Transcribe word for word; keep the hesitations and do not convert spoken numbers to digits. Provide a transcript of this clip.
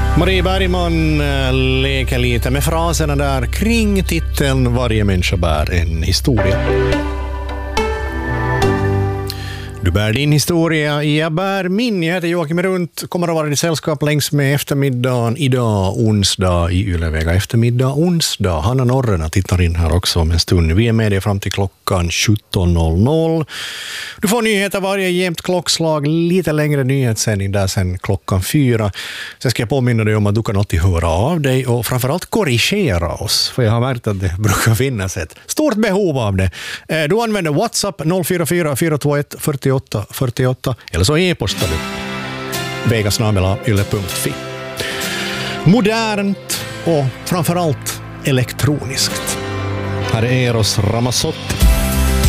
Marie Bergman äh, leker lite med fraserna där kring titeln Varje människa bär en historia. Du bär din historia, jag bär min. Jag heter Joakim Runt, kommer att vara i sällskap längs med eftermiddagen idag, onsdag i Ylevega. Eftermiddag, onsdag. Hanna Norrena tittar in här också om en stund. Vi är med dig fram till klockan sjutton noll noll. Du får nyheter varje jämnt klockslag, lite längre nyhetssändning där sen klockan fyra. Sen ska jag påminna dig om att du kan alltid höra av dig och framförallt korrigera oss. För jag har märkt att det brukar finnas ett stort behov av det. Du använder WhatsApp noll fyra fyra fyra två ett fyrtioåtta fyrtioåtta eller så e-postar du vega snabel-a yle punkt fi. Modernt och framförallt elektroniskt. Här är Eros Ramazzotti.